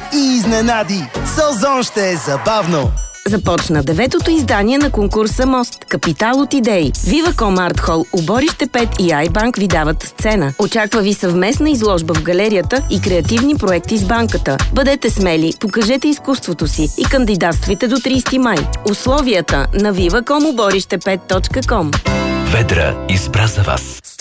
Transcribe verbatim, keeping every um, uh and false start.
и изненади. Созон ще е забавно! Започна деветото издание на конкурса Мост. Капитал от идеи. Viva.com Art Hall, Оборище пет и iBank ви дават сцена. Очаква ви съвместна изложба в галерията и креативни проекти с банката. Бъдете смели, покажете изкуството си и кандидатствайте до тридесети май. Условията на viva точка com оборище пет точка com. Ведра избра за вас